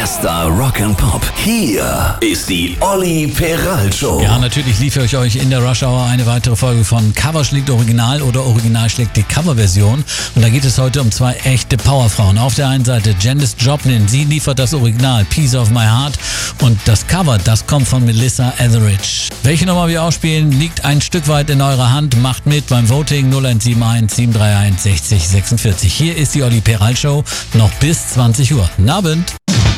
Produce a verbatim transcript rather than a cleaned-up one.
Meister Rock'n'Pop. Hier ist die Olli Peral Show. Ja, natürlich liefere ich euch in der Rush Hour eine weitere Folge von Cover schlägt Original oder Original schlägt die Coverversion. Und da geht es heute um zwei echte Powerfrauen. Auf der einen Seite Janis Joplin, sie liefert das Original Piece of My Heart und das Cover, das kommt von Melissa Etheridge. Welche Nummer wir ausspielen, liegt ein Stück weit in eurer Hand. Macht mit beim Voting null eins sieben eins sieben drei eins sechzig sechsundvierzig. Hier ist die Olli Peral Show noch bis zwanzig Uhr. Guten Abend.